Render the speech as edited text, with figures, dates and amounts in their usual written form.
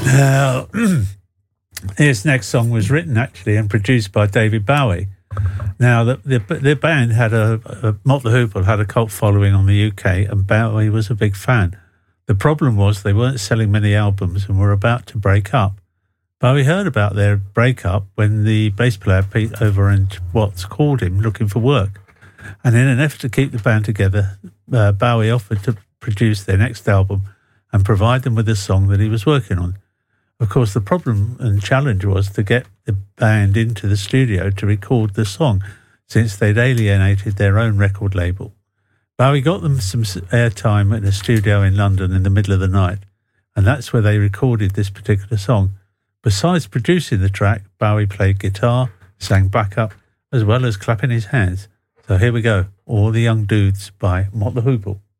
Now, this next song was written actually and produced by David Bowie. Now, the band had Mott the Hoople had a cult following on the UK, and Bowie was a big fan. The problem was they weren't selling many albums and were about to break up. Bowie heard about their breakup when the bass player Pete Over and Watts called him looking for work. And in an effort to keep the band together, Bowie offered to produce their next album and provide them with a song that he was working on. Of course, the problem and challenge was to get the band into the studio to record the song, since they'd alienated their own record label. Bowie got them some airtime in a studio in London in the middle of the night, and that's where they recorded this particular song. Besides producing the track, Bowie played guitar, sang backup, as well as clapping his hands. So here we go, All the Young Dudes by Mott the Hoople.